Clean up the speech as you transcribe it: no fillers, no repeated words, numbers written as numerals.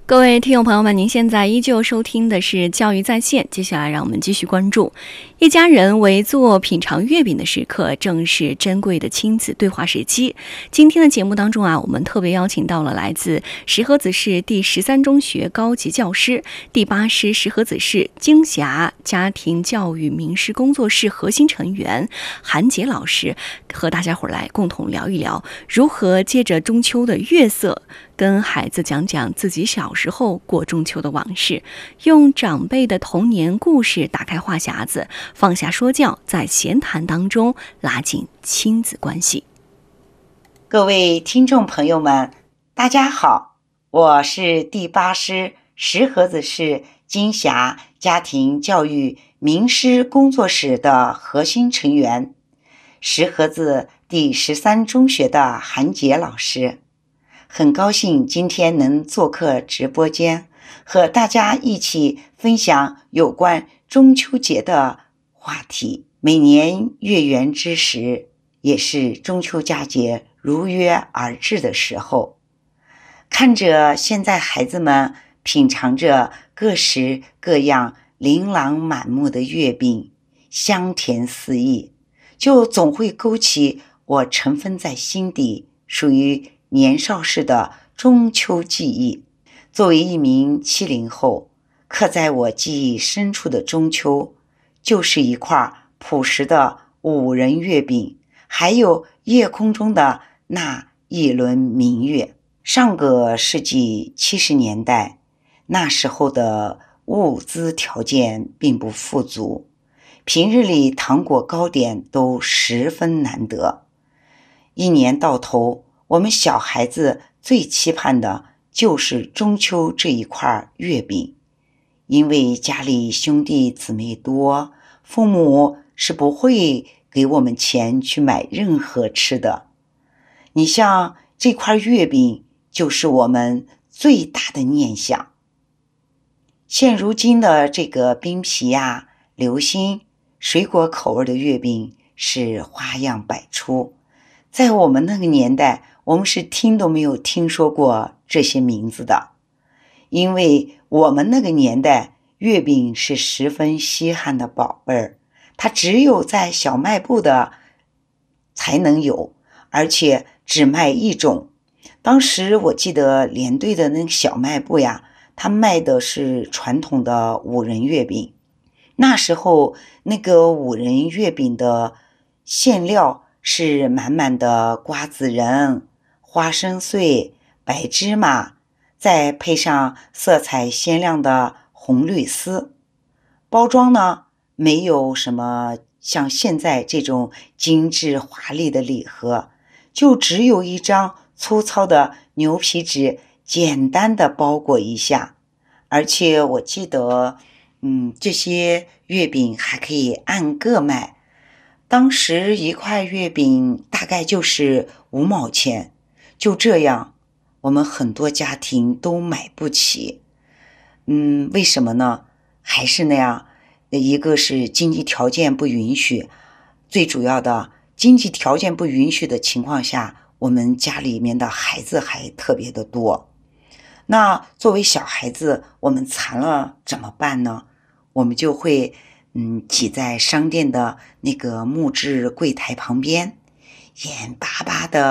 各位听众朋友们，您现在依旧收听的是教育在线，接下来让我们继续关注一家人围坐品尝月饼的时刻，正是珍贵的亲子对话时期。今天的节目当中我们特别邀请到了来自石河子市第13中学高级教师、第8师石河子市经辖家庭教育名师工作室核心成员韩杰老师，和大家伙来共同聊一聊如何借着中秋的月色跟孩子讲讲自己小时候过中秋的往事，用长辈的童年故事打开话匣子，放下说教，在闲谈当中拉近亲子关系。 各位听众朋友们，大家好，我是第8师石河子市经辖家庭教育名师工作室的核心成员，石河子第13中学的韩杰老师。很高兴今天能做客直播间，和大家一起分享有关中秋节的话题。每年月圆之时，也是中秋佳节如约而至的时候，看着现在孩子们品尝着各式各样琳琅满目的月饼，香甜四溢，就总会勾起我尘封在心底属于年少时的中秋记忆。作为一名70后，刻在我记忆深处的中秋，就是一块朴实的五仁月饼，还有夜空中的那一轮明月。上个世纪70年代，那时候的物资条件并不富足，平日里糖果糕点都十分难得。一年到头，我们小孩子最期盼的就是中秋这一块月饼，因为家里兄弟姊妹多，父母是不会给我们钱去买任何吃的。你像这块月饼就是我们最大的念想。现如今的这个冰皮流心、水果口味的月饼是花样百出，在我们那个年代，我们是听都没有听说过这些名字的。因为我们那个年代，月饼是十分稀罕的宝贝儿，它只有在小卖部的才能有，而且只卖一种。当时我记得连队的那个小卖部它卖的是传统的五仁月饼。那时候那个五仁月饼的馅料是满满的瓜子仁、花生碎、白芝麻，再配上色彩鲜亮的红绿丝。包装呢，没有什么像现在这种精致华丽的礼盒，就只有一张粗糙的牛皮纸，简单的包裹一下。而且我记得这些月饼还可以按个卖，当时一块月饼大概就是5毛钱，就这样我们很多家庭都买不起。为什么呢？还是那样，一个是经济条件不允许，最主要的经济条件不允许的情况下，我们家里面的孩子还特别的多。那作为小孩子，我们馋了怎么办呢？我们就会挤在商店的那个木质柜台旁边，眼巴巴的